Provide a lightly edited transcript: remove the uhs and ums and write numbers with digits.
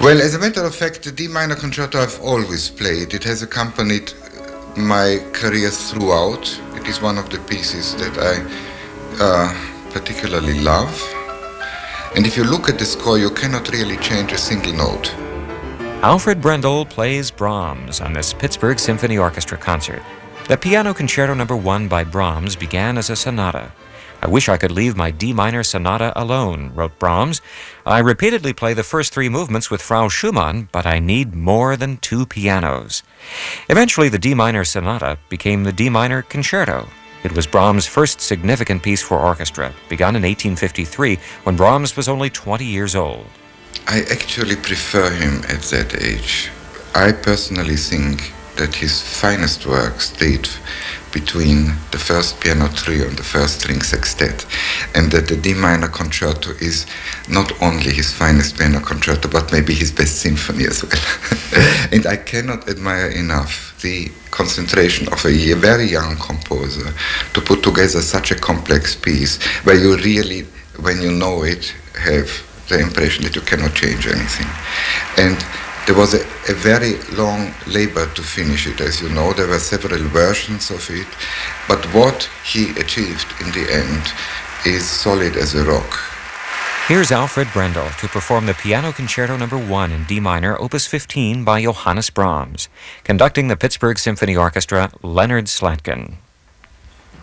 Well, as a matter of fact, the D minor concerto I've always played. It has accompanied my career throughout. It is one of the pieces that I particularly love. And if you look at the score, you cannot really change a single note. Alfred Brendel plays Brahms on this Pittsburgh Symphony Orchestra concert. The Piano Concerto No. 1 by Brahms began as a sonata. I wish I could leave my D minor sonata alone, wrote Brahms. I repeatedly play the first three movements with Frau Schumann, but I need more than two pianos. Eventually, the D minor sonata became the D minor concerto. It was Brahms' first significant piece for orchestra, begun in 1853 when Brahms was only 20 years old. I actually prefer him at that age. I personally think that his finest works date between the first piano trio and the first string sextet, and that the D minor concerto is not only his finest piano concerto, but maybe his best symphony as well. And I cannot admire enough the concentration of a very young composer to put together such a complex piece where you really, when you know it, have the impression that you cannot change anything. And there was a very long labor to finish it. As you know, there were several versions of it, but what he achieved in the end is solid as a rock. Here's Alfred Brendel to perform the Piano Concerto No. 1 in D minor, Opus 15 by Johannes Brahms. Conducting the Pittsburgh Symphony Orchestra, Leonard Slatkin.